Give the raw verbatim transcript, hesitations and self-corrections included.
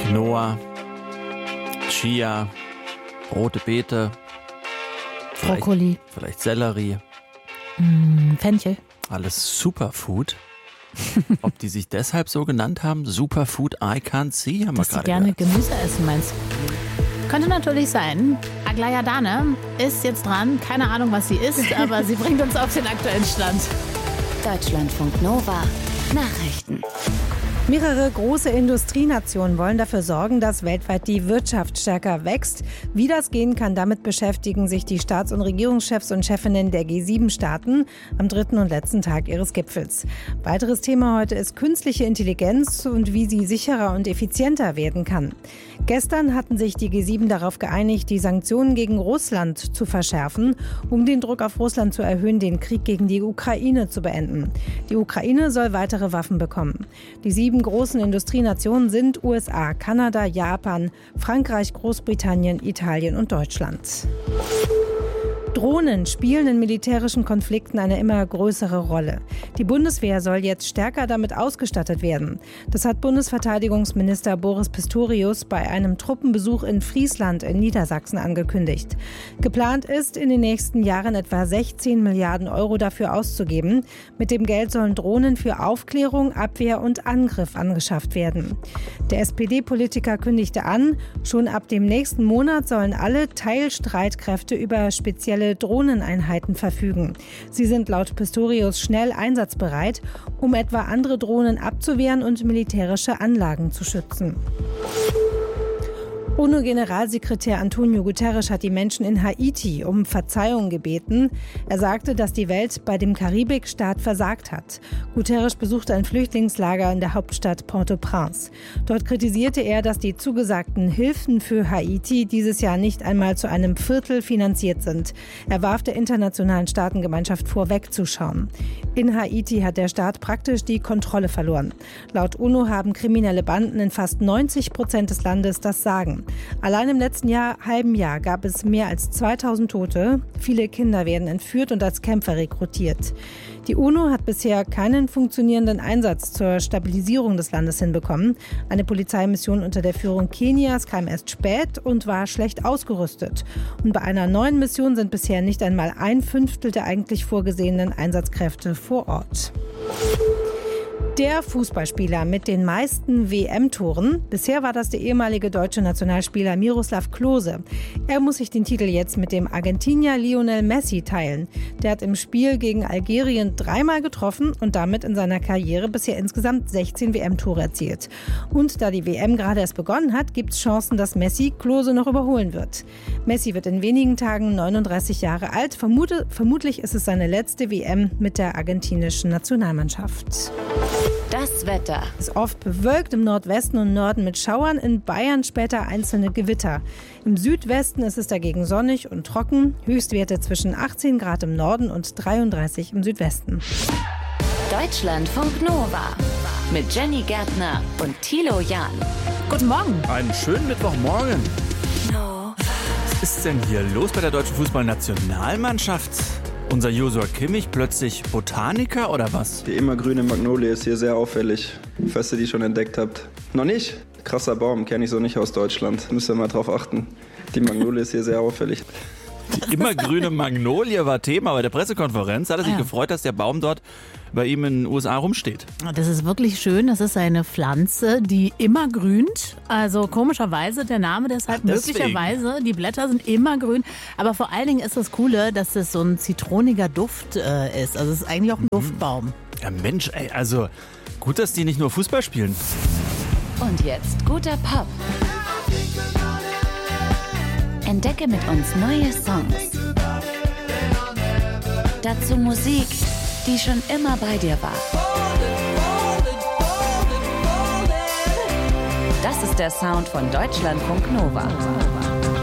Quinoa, Chia, rote Beete, vielleicht, Brokkoli, vielleicht Sellerie. mm, Fenchel. Alles Superfood. Ob die sich deshalb so genannt haben, Superfood I can't see, haben Dass wir sie gerade gerne gehört. Gemüse essen, meinst du? Könnte natürlich sein. Aglaya Dane ist jetzt dran. Keine Ahnung, was sie isst, aber sie bringt uns auf den aktuellen Stand. Deutschlandfunk Nova. Nachrichten. Mehrere große Industrienationen wollen dafür sorgen, dass weltweit die Wirtschaft stärker wächst. Wie das gehen kann, damit beschäftigen sich die Staats- und Regierungschefs und Chefinnen der G sieben Staaten am dritten und letzten Tag ihres Gipfels. Weiteres Thema heute ist künstliche Intelligenz und wie sie sicherer und effizienter werden kann. Gestern hatten sich die G sieben darauf geeinigt, die Sanktionen gegen Russland zu verschärfen, um den Druck auf Russland zu erhöhen, den Krieg gegen die Ukraine zu beenden. Die Ukraine soll weitere Waffen bekommen. Die sieben großen Industrienationen sind U S A, Kanada, Japan, Frankreich, Großbritannien, Italien und Deutschland. Drohnen spielen in militärischen Konflikten eine immer größere Rolle. Die Bundeswehr soll jetzt stärker damit ausgestattet werden. Das hat Bundesverteidigungsminister Boris Pistorius bei einem Truppenbesuch in Friesland in Niedersachsen angekündigt. Geplant ist, in den nächsten Jahren etwa sechzehn Milliarden Euro dafür auszugeben. Mit dem Geld sollen Drohnen für Aufklärung, Abwehr und Angriff angeschafft werden. Der S P D-Politiker kündigte an, schon ab dem nächsten Monat sollen alle Teilstreitkräfte über spezielle Drohneneinheiten verfügen. Sie sind laut Pistorius schnell einsatzbereit, um etwa andere Drohnen abzuwehren und militärische Anlagen zu schützen. UNO-Generalsekretär Antonio Guterres hat die Menschen in Haiti um Verzeihung gebeten. Er sagte, dass die Welt bei dem Karibikstaat versagt hat. Guterres besuchte ein Flüchtlingslager in der Hauptstadt Port-au-Prince. Dort kritisierte er, dass die zugesagten Hilfen für Haiti dieses Jahr nicht einmal zu einem Viertel finanziert sind. Er warf der internationalen Staatengemeinschaft vor, wegzuschauen. In Haiti hat der Staat praktisch die Kontrolle verloren. Laut UNO haben kriminelle Banden in fast neunzig Prozent des Landes das Sagen. Allein im letzten Jahr, halben Jahr gab es mehr als zweitausend Tote. Viele Kinder werden entführt und als Kämpfer rekrutiert. Die UNO hat bisher keinen funktionierenden Einsatz zur Stabilisierung des Landes hinbekommen. Eine Polizeimission unter der Führung Kenias kam erst spät und war schlecht ausgerüstet. Und bei einer neuen Mission sind bisher nicht einmal ein Fünftel der eigentlich vorgesehenen Einsatzkräfte vor Ort. Der Fußballspieler mit den meisten W M-Toren. Bisher war das der ehemalige deutsche Nationalspieler Miroslav Klose. Er muss sich den Titel jetzt mit dem Argentinier Lionel Messi teilen. Der hat im Spiel gegen Algerien dreimal getroffen und damit in seiner Karriere bisher insgesamt sechzehn W M-Tore erzielt. Und da die W M gerade erst begonnen hat, gibt es Chancen, dass Messi Klose noch überholen wird. Messi wird in wenigen Tagen neununddreißig Jahre alt. Vermute, vermutlich ist es seine letzte W M mit der argentinischen Nationalmannschaft. Das Wetter. Es ist oft bewölkt im Nordwesten und Norden mit Schauern, in Bayern später einzelne Gewitter. Im Südwesten ist es dagegen sonnig und trocken, Höchstwerte zwischen achtzehn Grad im Norden und dreiunddreißig im Südwesten. Deutschlandfunk Nova mit Jenny Gärtner und Thilo Jahn. Guten Morgen. Einen schönen Mittwochmorgen. Nova. Was ist denn hier los bei der deutschen Fußballnationalmannschaft? Unser Joshua Kimmich plötzlich Botaniker oder was? Die immergrüne Magnolie ist hier sehr auffällig, falls ihr die schon entdeckt habt. Noch nicht? Krasser Baum, kenne ich so nicht aus Deutschland. Müsst ihr mal drauf achten. Die Magnolie ist hier sehr auffällig. Die immergrüne Magnolie war Thema bei der Pressekonferenz. Hat er sich Ja. gefreut, dass der Baum dort bei ihm in den U S A rumsteht. Das ist wirklich schön. Das ist eine Pflanze, die immer grünt. Also komischerweise der Name deshalb. Ach, deswegen. Möglicherweise. Die Blätter sind immer grün. Aber vor allen Dingen ist das Coole, dass es so ein zitroniger Duft äh, ist. Also es ist eigentlich auch ein Duftbaum. Ja Mensch, ey, also gut, dass die nicht nur Fußball spielen. Und jetzt guter Pop. Entdecke mit uns neue Songs. Dazu Musik, die schon immer bei dir war. Das ist der Sound von Deutschlandfunk Nova.